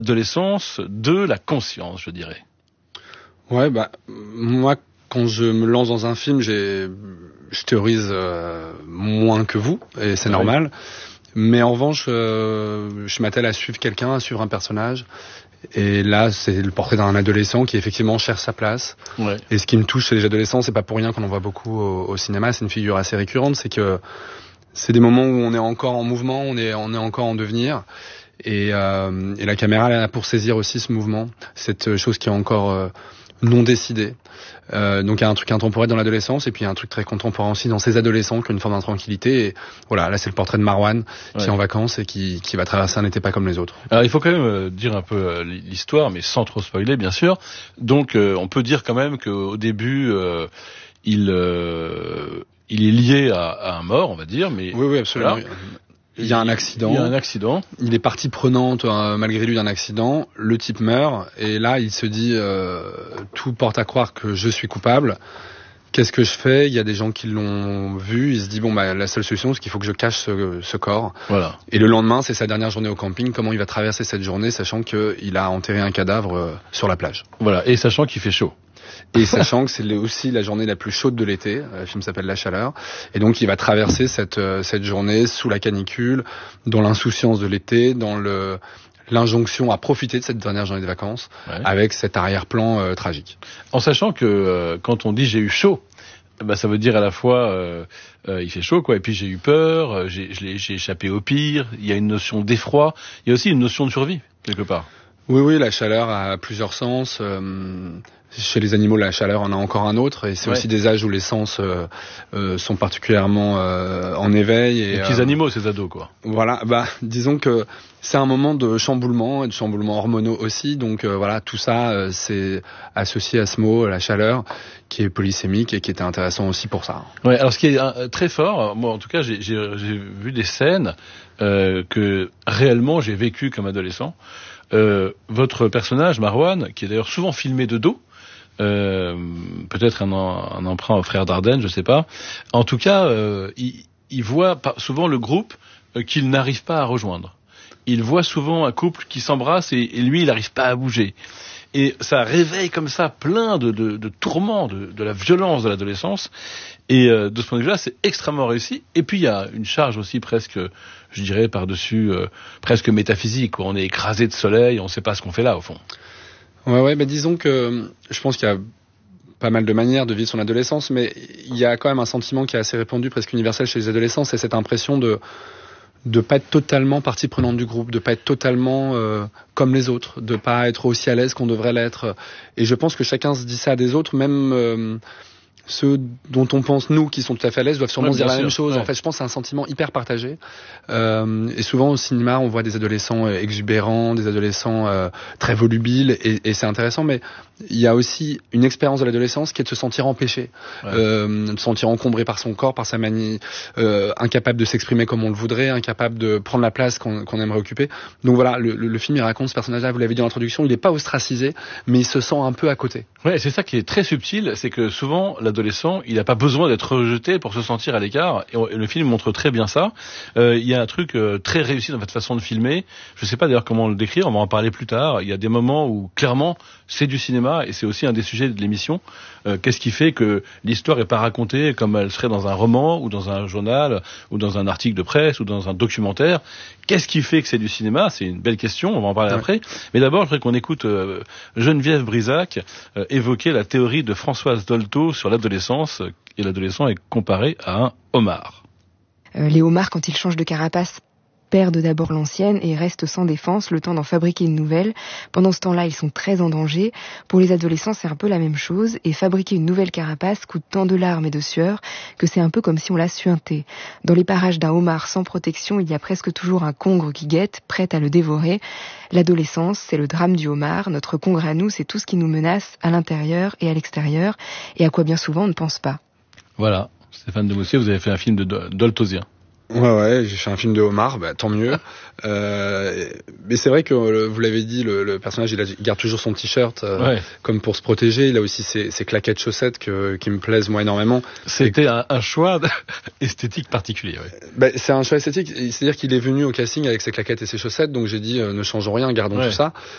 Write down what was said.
Adolescence de la conscience, je dirais. Ouais, moi, quand je me lance dans un film, je théorise moins que vous, et c'est normal. Mais en revanche, je m'attelle à suivre quelqu'un, à suivre un personnage. Et là, c'est le portrait d'un adolescent qui effectivement cherche sa place. Ouais. Et ce qui me touche chez les adolescents, c'est pas pour rien qu'on en voit beaucoup au cinéma. C'est une figure assez récurrente, c'est que c'est des moments où on est encore en mouvement, on est encore en devenir. Et la caméra elle est là pour saisir aussi ce mouvement, cette chose qui est encore non décidée. Donc il y a un truc intemporel dans l'adolescence et puis il y a un truc très contemporain aussi dans ces adolescents qui ont une forme d'intranquillité. Et voilà, là c'est le portrait de Marwan qui est en vacances et qui va traverser un été pas comme les autres. Alors il faut quand même dire un peu l'histoire, mais sans trop spoiler bien sûr. Donc on peut dire quand même qu'au début il est lié à un mort, on va dire. Mais oui absolument. Voilà. Il y a un accident. Il est partie prenante malgré lui d'un accident. Le type meurt et là il se dit tout porte à croire que je suis coupable. Qu'est-ce que je fais ? Il y a des gens qui l'ont vu. Il se dit la seule solution c'est qu'il faut que je cache ce corps. Voilà. Et le lendemain c'est sa dernière journée au camping. Comment il va traverser cette journée sachant qu'il a enterré un cadavre sur la plage. Voilà. Et sachant qu'il fait chaud. Et sachant que c'est aussi la journée la plus chaude de l'été, le film s'appelle La Chaleur, et donc il va traverser cette journée sous la canicule, dans l'insouciance de l'été, dans l'injonction à profiter de cette dernière journée de vacances, avec cet arrière-plan tragique. En sachant que quand on dit j'ai eu chaud, ça veut dire à la fois il fait chaud quoi, et puis j'ai eu peur, j'ai échappé au pire. Il y a une notion d'effroi, il y a aussi une notion de survie quelque part. Oui, la chaleur a plusieurs sens. Chez les animaux, la chaleur en a encore un autre, et c'est aussi des âges où les sens sont particulièrement en éveil. Et, les petits animaux, ces ados, quoi. Voilà, disons que c'est un moment de chamboulement, et de chamboulements hormonaux aussi, donc tout ça, c'est associé à ce mot, la chaleur, qui est polysémique et qui était intéressant aussi pour ça. Ouais, alors ce qui est très fort, moi en tout cas, j'ai vu des scènes que réellement j'ai vécu comme adolescent. Votre personnage, Marwan, qui est d'ailleurs souvent filmé de dos, peut-être un emprunt aux frères Dardenne, je sais pas. En tout cas, il voit souvent le groupe qu'il n'arrive pas à rejoindre. Il voit souvent un couple qui s'embrasse et lui, il n'arrive pas à bouger. Et ça réveille comme ça plein de tourments, de la violence de l'adolescence. Et de ce point de vue-là, c'est extrêmement réussi. Et puis il y a une charge aussi presque, je dirais, par-dessus, presque métaphysique, où on est écrasé de soleil, on ne sait pas ce qu'on fait là, au fond. Ouais, disons que je pense qu'il y a pas mal de manières de vivre son adolescence, mais il y a quand même un sentiment qui est assez répandu, presque universel chez les adolescents, c'est cette impression de pas être totalement partie prenante du groupe, de pas être totalement comme les autres, de pas être aussi à l'aise qu'on devrait l'être. Et je pense que chacun se dit ça à des autres, même ceux dont on pense, nous, qui sont tout à fait à l'aise, doivent sûrement dire la même chose. En fait, je pense que c'est un sentiment hyper partagé. Et souvent, au cinéma, on voit des adolescents exubérants, des adolescents très volubiles, et c'est intéressant, mais il y a aussi une expérience de l'adolescence qui est de se sentir empêché, de se sentir encombré par son corps, par sa manie, incapable de s'exprimer comme on le voudrait, incapable de prendre la place qu'on aimerait occuper. Donc voilà, le film, il raconte ce personnage-là, vous l'avez dit en introduction, il n'est pas ostracisé, mais il se sent un peu à côté. Ouais, c'est ça qui est très subtil, c'est que souvent, l'adolescent, il n'a pas besoin d'être rejeté pour se sentir à l'écart, et le film montre très bien ça. Il y a un truc très réussi dans votre façon de filmer, je sais pas d'ailleurs comment le décrire, on va en parler plus tard. Il y a des moments où, clairement, c'est du cinéma, et c'est aussi un des sujets de l'émission. Qu'est-ce qui fait que l'histoire est pas racontée comme elle serait dans un roman, ou dans un journal, ou dans un article de presse, ou dans un documentaire? Qu'est-ce qui fait que c'est du cinéma? C'est une belle question, on va en parler après. Mais d'abord, je voudrais qu'on écoute Geneviève Brisac évoquer la théorie de Françoise Dolto sur l'adolescence, et l'adolescent est comparé à un homard. Les homards, quand ils changent de carapace, perdent d'abord l'ancienne et restent sans défense le temps d'en fabriquer une nouvelle. Pendant ce temps-là, ils sont très en danger. Pour les adolescents, c'est un peu la même chose, et fabriquer une nouvelle carapace coûte tant de larmes et de sueur que c'est un peu comme si on la suintait. Dans les parages d'un homard sans protection, il y a presque toujours un congre qui guette, prêt à le dévorer. L'adolescence, c'est le drame du homard. Notre congre à nous, c'est tout ce qui nous menace à l'intérieur et à l'extérieur, et à quoi bien souvent on ne pense pas. Voilà, Stéphane Demoustier, vous avez fait un film de Doltosien. Ouais, j'ai fait un film de homard, tant mieux. Mais c'est vrai que vous l'avez dit, le personnage il garde toujours son t-shirt comme pour se protéger. Il a aussi ses claquettes chaussettes qui me plaisent moi énormément. C'était un choix esthétique particulier. C'est un choix esthétique, c'est-à-dire qu'il est venu au casting avec ses claquettes et ses chaussettes, donc j'ai dit ne changeons rien, gardons tout ça.